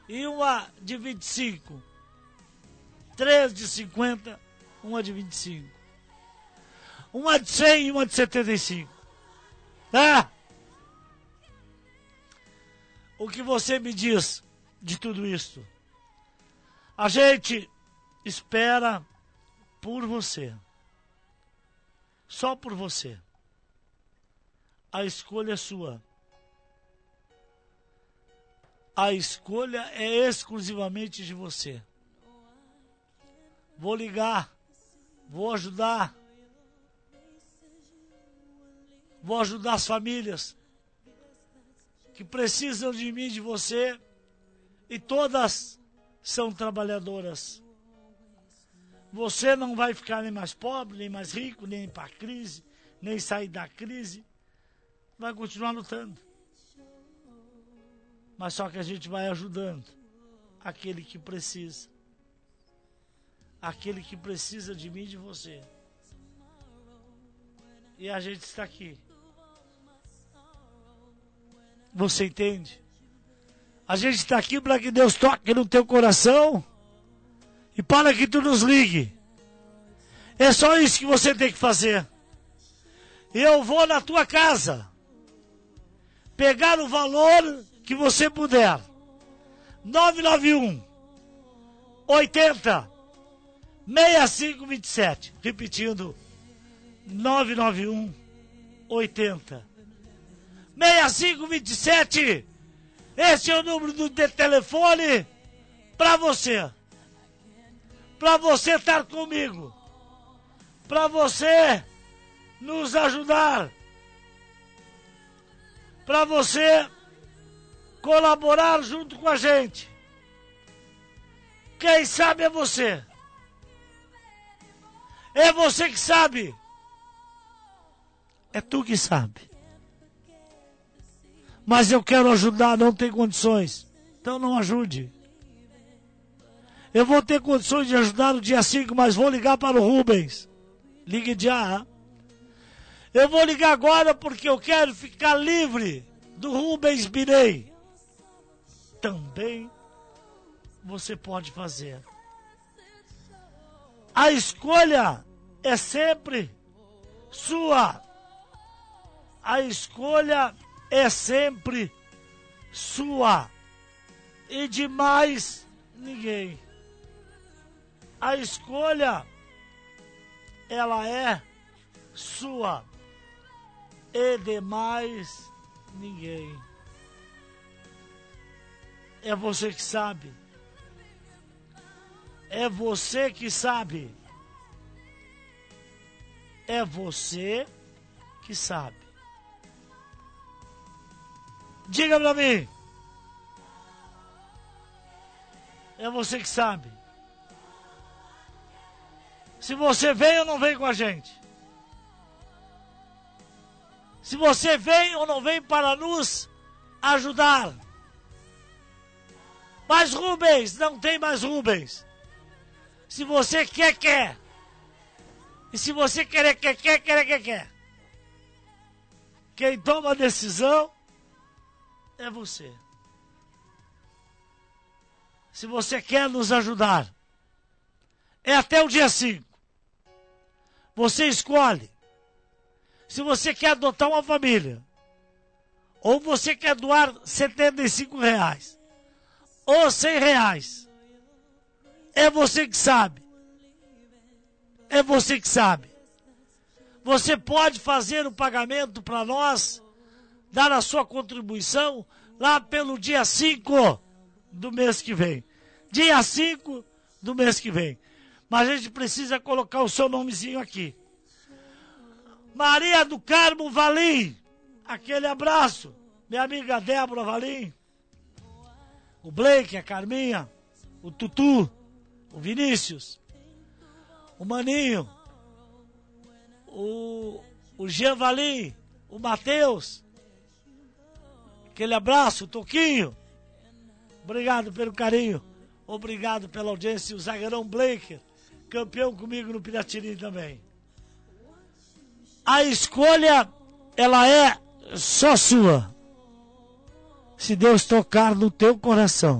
e uma de 25. 3 de 50, uma de 25. Uma de 100 e uma de 75. Tá? O que você me diz de tudo isso? A gente espera por você. Só por você. A escolha é sua. A escolha é exclusivamente de você. Vou ligar, vou ajudar. Vou ajudar as famílias que precisam de mim, de você, e todas são trabalhadoras. Você não vai ficar nem mais pobre, nem mais rico, nem ir para a crise, nem sair da crise. Vai continuar lutando. Mas só que a gente vai ajudando aquele que precisa. Aquele que precisa de mim e de você. E a gente está aqui. Você entende? A gente está aqui para que Deus toque no teu coração e para que tu nos ligue. É só isso que você tem que fazer. Eu vou na tua casa pegar o valor que você puder. 991 80 6527. Repetindo. 991 80 6527. Esse é o número do telefone para você. Para você estar comigo. Para você nos ajudar. Para você colaborar junto com a gente. Quem sabe é você. É você que sabe. É tu que sabe. Mas eu quero ajudar, não tem condições. Então não ajude. Eu vou ter condições de ajudar no dia 5, mas vou ligar para o Rubens. Ligue já. Eu vou ligar agora porque eu quero ficar livre do Rubens Birei. Também você pode fazer. A escolha é sempre sua. A escolha é sempre sua. E de mais ninguém. A escolha, ela é sua. E de mais ninguém. É você que sabe. É você que sabe. É você que sabe. Diga pra mim. É você que sabe. Se você vem ou não vem com a gente. Se você vem ou não vem para nos ajudar. Mas Rubens, não tem mais Rubens. Se você quer, quer. E se você quer. Quem toma a decisão é você. Se você quer nos ajudar, é até o dia 5. Você escolhe. Se você quer adotar uma família, ou você quer doar R$75, ou R$100, é você que sabe. É você que sabe. Você pode fazer o pagamento para nós, dar a sua contribuição lá pelo dia 5 do mês que vem. Dia 5 do mês que vem. Mas a gente precisa colocar o seu nomezinho aqui. Maria do Carmo Valim. Aquele abraço. Minha amiga Débora Valim. O Blake, a Carminha. O Tutu. O Vinícius. O Maninho. O Jean Valim. O Matheus. Aquele abraço, o Toquinho. Obrigado pelo carinho. Obrigado pela audiência. O zagueirão Blake, campeão comigo no Piratininho também. A escolha, ela é só sua. Se Deus tocar no teu coração.